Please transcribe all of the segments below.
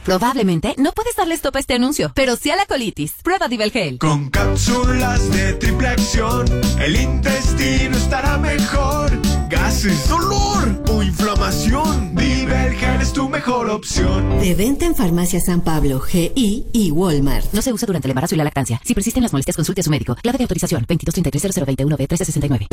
Probablemente no puedes darle stop a este anuncio, pero sí a la colitis. Prueba Divelgel. Con cápsulas de triple acción, el intestino estará mejor. Gases, dolor o inflamación, Divelgel es tu mejor opción. De venta en Farmacia San Pablo, GI y Walmart. No se usa durante el embarazo y la lactancia. Si persisten las molestias, consulte a su médico. Clave de autorización 2233-0021-B1369.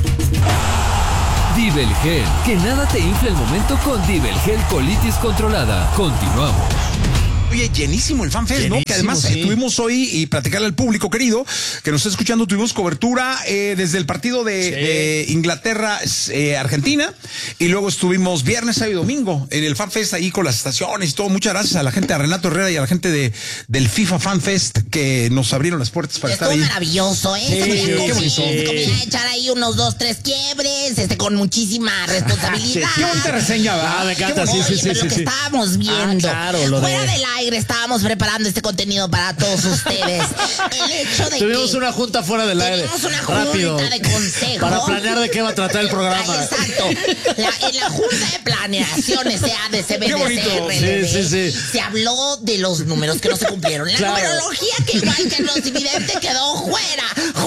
Divelgel, que nada te infle el momento con Divelgel Colitis Controlada. Continuamos. Oye, llenísimo el FanFest, ¿no? Que además tuvimos hoy, y platicarle al público querido que nos está escuchando, tuvimos cobertura desde el partido de Inglaterra-Argentina, y luego estuvimos viernes, sábado y domingo en el FanFest ahí con las estaciones y todo. Muchas gracias a la gente, a Renato Herrera y a la gente del FIFA FanFest que nos abrieron las puertas para estar ahí. Estuvo maravilloso, ¿eh? Qué bonito. Se comía a echar ahí unos 2, 3 quiebres, con muchísima responsabilidad. Qué bonita reseña, ¿verdad? Me encanta, sí. Lo que estábamos viendo. Claro, Fuera del aire estábamos preparando este contenido para todos ustedes. El hecho de Tuvimos una junta fuera del aire. Tuvimos una Rápido, junta de consejo. para planear de qué va a tratar el programa. Exacto. En la junta de planeación Qué bonito. Sí. se habló de los números que no se cumplieron. La numerología que igual que el Rosividente quedó fuera.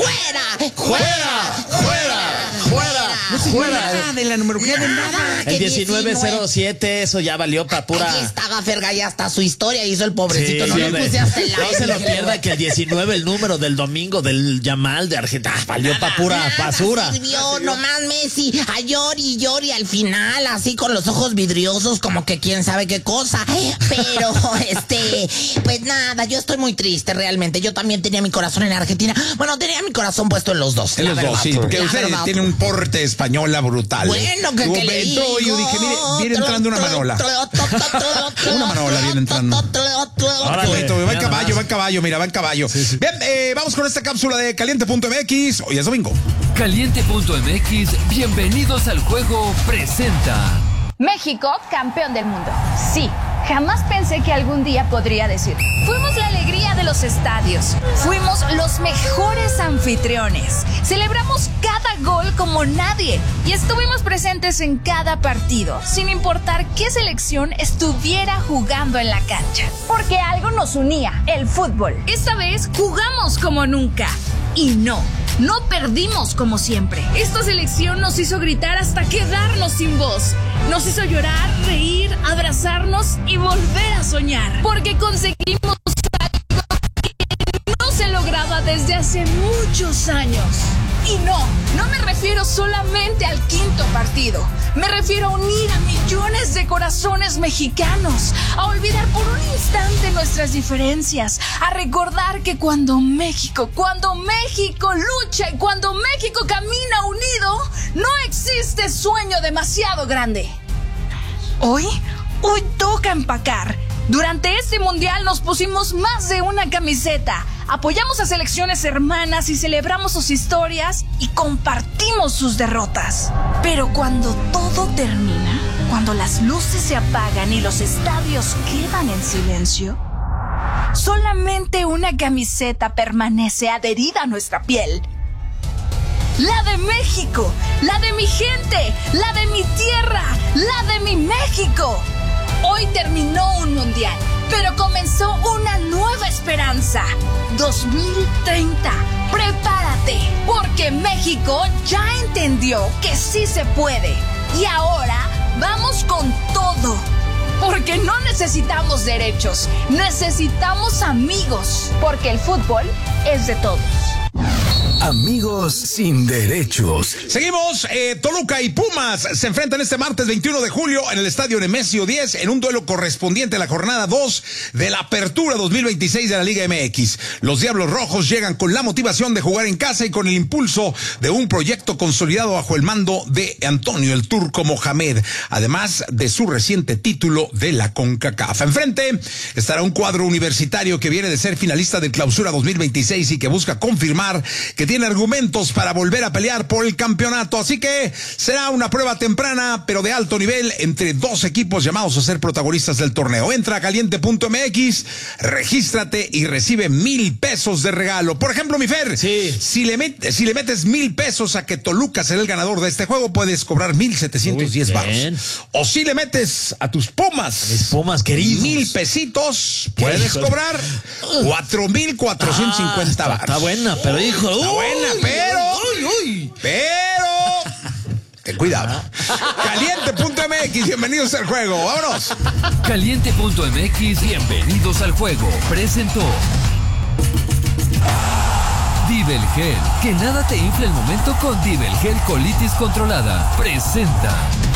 No se dio nada de la numerología de nada. El 1907, eso ya valió para pura. Aquí estaba Fergay hasta su historia hizo el pobrecito. No le puse hasta el No se lo pierda que el 19, el número del domingo del Yamal de Argentina, valió para pura basura. Sirvió nomás Messi a llori al final, así con los ojos vidriosos, como que quién sabe qué cosa. Pero, pues nada, yo estoy muy triste realmente. Yo también tenía mi corazón en Argentina. Bueno, tenía mi corazón puesto en los dos. En los dos, sí, porque usted tiene un porte española brutal. Bueno, que le digo. Yo dije, mire, viene entrando una manola. Una manola viene entrando. Órale, va en caballo, mira, va en caballo. Sí. Bien, vamos con esta cápsula de Caliente.mx. Hoy es domingo. Caliente.mx, bienvenidos al juego, presenta. México, campeón del mundo. Sí, jamás pensé que algún día podría decir. Fuimos la alegría de los estadios. Fuimos los mejores anfitriones. Celebramos cada gol como nadie. Y estuvimos presentes en cada partido, sin importar qué selección estuviera jugando en la cancha. Porque algo nos unía, el fútbol. Esta vez jugamos como nunca. Y no perdimos como siempre. Esta selección nos hizo gritar hasta quedarnos sin voz. Nos hizo llorar, reír, abrazarnos y volver a soñar. Porque conseguimos algo que no se lograba desde hace muchos años. Y no me refiero solamente al quinto partido. Me refiero a unir a millones de corazones mexicanos, a olvidar por un instante nuestras diferencias, a recordar que cuando México lucha y cuando México camina unido, no existe sueño demasiado grande. Hoy toca empacar. Durante este mundial nos pusimos más de una camiseta. Apoyamos a selecciones hermanas y celebramos sus historias y compartimos sus derrotas. Pero cuando todo termina, cuando las luces se apagan y los estadios quedan en silencio, solamente una camiseta permanece adherida a nuestra piel. La de México, la de mi gente, la de mi tierra, la de mi México. Hoy terminó un mundial, pero comenzó una nueva esperanza. 2030. Prepárate, porque México ya entendió que sí se puede. Y ahora vamos con todo. Porque no necesitamos derechos, necesitamos amigos. Porque el fútbol es de todos. Amigos sin derechos. Seguimos, Toluca y Pumas se enfrentan este martes 21 de julio en el Estadio Nemesio 10 en un duelo correspondiente a la jornada 2 de la Apertura 2026 de la Liga MX. Los Diablos Rojos llegan con la motivación de jugar en casa y con el impulso de un proyecto consolidado bajo el mando de Antonio el Turco Mohamed, además de su reciente título de la CONCACAF. Enfrente estará un cuadro universitario que viene de ser finalista del Clausura 2026 y que busca confirmar que tiene argumentos para volver a pelear por el campeonato. Así que será una prueba temprana, pero de alto nivel, entre dos equipos llamados a ser protagonistas del torneo. Entra a caliente.mx, regístrate y recibe $1,000 de regalo. Por ejemplo, mi Fer, sí. si le metes $1,000 a que Toluca será el ganador de este juego, puedes cobrar 1,710 baros. O si le metes a tus Pumas, mis Pumas queridos, 1,000 pesitos, puedes cobrar 4,450 baros. Está buena, pero hijo. Está buena, pero ten cuidado. Caliente.mx, bienvenidos al juego. Vámonos. Caliente.mx, bienvenidos al juego. Presentó Divelgel. Que nada te infle el momento con Divelgel Colitis Controlada. Presenta.